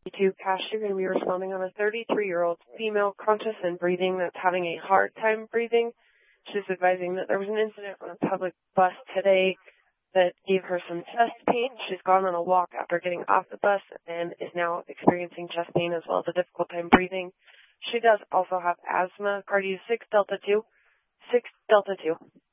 to Cash, you're going to be responding on a 33-year-old female conscious and breathing that's having a hard time breathing. She's advising that there was an incident on a public bus today that gave her some chest pain. She's gone on a walk after getting off the bus and is now experiencing chest pain as well as a difficult time breathing. She does also have asthma. Cardi 6 Delta 2. 6 Delta 2.